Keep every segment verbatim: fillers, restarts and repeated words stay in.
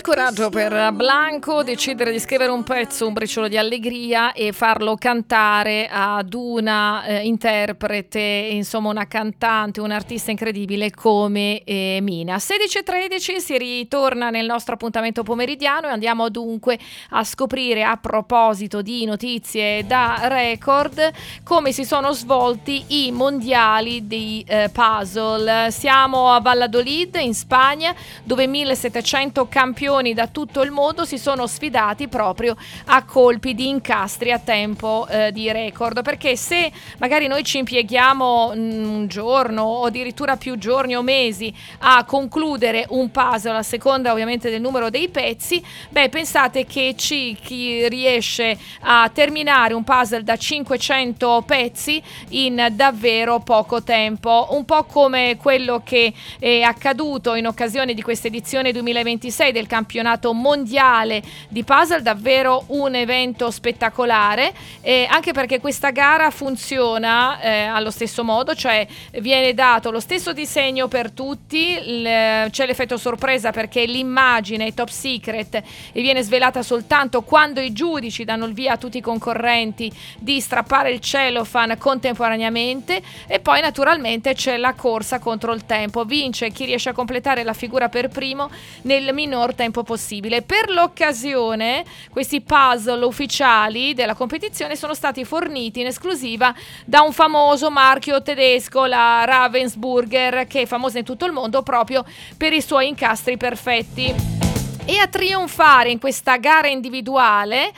coraggio per Blanco decidere di scrivere un pezzo, un briciolo di allegria, e farlo cantare ad una eh, interprete, insomma una cantante, un artista incredibile come eh, Mina. sedici e tredici si ritorna nel nostro appuntamento pomeridiano e andiamo dunque a scoprire, a proposito di notizie da record, come si sono svolti i mondiali di eh, puzzle. Siamo a Valladolid in Spagna, dove millesettecento campioni da tutto il mondo si sono sfidati proprio a colpi di incastri a tempo eh, di record, perché se magari noi ci impieghiamo un giorno o addirittura più giorni o mesi a concludere un puzzle, a seconda ovviamente del numero dei pezzi, beh, pensate che ci, chi riesce a terminare un puzzle da cinquecento pezzi in davvero poco tempo, un po' come quello che è accaduto in occasione di questa edizione duemilaventisei del campionato mondiale di puzzle, davvero un evento spettacolare, eh, anche perché questa gara funziona eh, allo stesso modo, cioè viene dato lo stesso disegno per tutti, l- c'è l'effetto sorpresa perché l'immagine è top secret e viene svelata soltanto quando i giudici danno il via a tutti i concorrenti di strappare il cellophane contemporaneamente, e poi naturalmente c'è la corsa contro il tempo, vince chi riesce a completare la figura per primo nel minor tempo possibile. Per l'occasione questi puzzle ufficiali della competizione sono stati forniti in esclusiva da un famoso marchio tedesco, la Ravensburger, che è famosa in tutto il mondo proprio per i suoi incastri perfetti. E a trionfare in questa gara individuale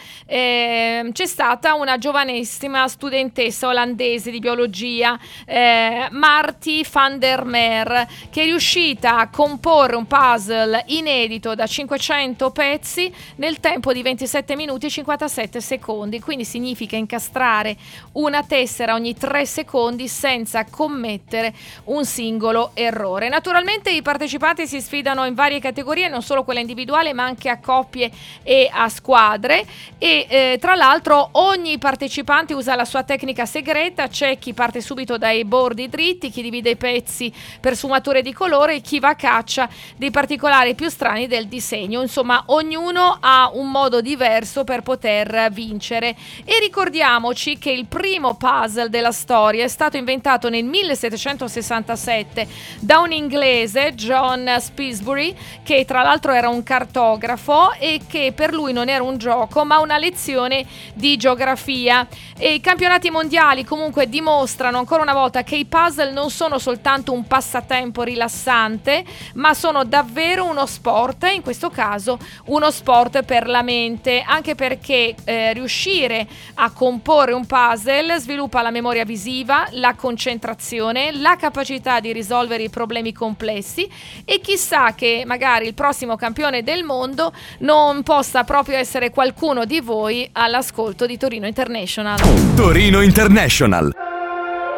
eh, c'è stata una giovanissima studentessa olandese di biologia, eh, Marty van der Meer, che è riuscita a comporre un puzzle inedito da cinquecento pezzi nel tempo di ventisette minuti e cinquantasette secondi. Quindi significa incastrare una tessera ogni tre secondi senza commettere un singolo errore. Naturalmente i partecipanti si sfidano in varie categorie, non solo quella individuale ma anche a coppie e a squadre, e eh, tra l'altro ogni partecipante usa la sua tecnica segreta. C'è chi parte subito dai bordi dritti, chi divide i pezzi per sfumature di colore e chi va a caccia dei particolari più strani del disegno. Insomma, ognuno ha un modo diverso per poter vincere. E ricordiamoci che il primo puzzle della storia è stato inventato nel millesettecentosessantasette da un inglese, John Spilsbury, che tra l'altro era un cartografo e che per lui non era un gioco ma una lezione di geografia. E i campionati mondiali comunque dimostrano ancora una volta che i puzzle non sono soltanto un passatempo rilassante, ma sono davvero uno sport, in questo caso uno sport per la mente, anche perché eh, riuscire a comporre un puzzle sviluppa la memoria visiva, la concentrazione, la capacità di risolvere i problemi complessi, e chissà che magari il prossimo campione del mondo non possa proprio essere qualcuno di voi all'ascolto di Torino International. Torino International.